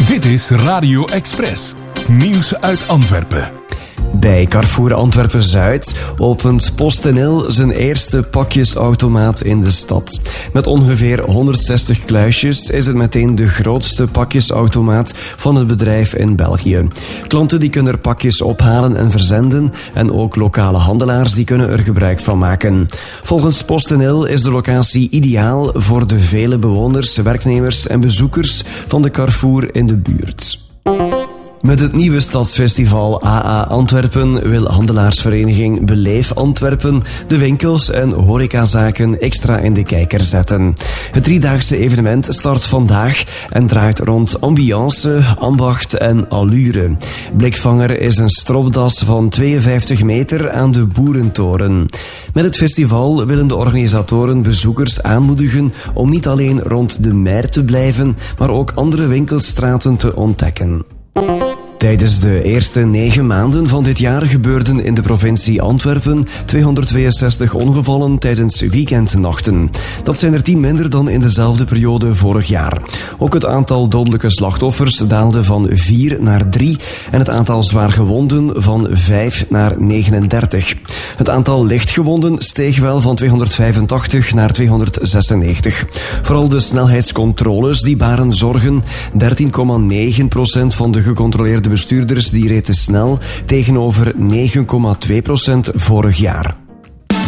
Dit is Radio Express. Nieuws uit Antwerpen. Bij Carrefour Antwerpen-Zuid opent PostNL zijn eerste pakjesautomaat in de stad. Met ongeveer 160 kluisjes is het meteen de grootste pakjesautomaat van het bedrijf in België. Klanten die kunnen er pakjes ophalen en verzenden en ook lokale handelaars die kunnen er gebruik van maken. Volgens PostNL is de locatie ideaal voor de vele bewoners, werknemers en bezoekers van de Carrefour in de buurt. Met het nieuwe stadsfestival AA Antwerpen wil handelaarsvereniging Beleef Antwerpen de winkels en horecazaken extra in de kijker zetten. Het driedaagse evenement start vandaag en draait rond ambiance, ambacht en allure. Blikvanger is een stropdas van 52 meter aan de Boerentoren. Met het festival willen de organisatoren bezoekers aanmoedigen om niet alleen rond de Mer te blijven, maar ook andere winkelstraten te ontdekken. Tijdens de eerste 9 maanden van dit jaar gebeurden in de provincie Antwerpen 262 ongevallen tijdens weekendnachten. Dat zijn er 10 minder dan in dezelfde periode vorig jaar. Ook het aantal dodelijke slachtoffers daalde van 4 naar 3 en het aantal zwaargewonden van 5 naar 39. Het aantal lichtgewonden steeg wel van 285 naar 296. Vooral de snelheidscontroles die baren zorgen. 13,9% van de gecontroleerde bestuurders die reed te snel tegenover 9,2% vorig jaar.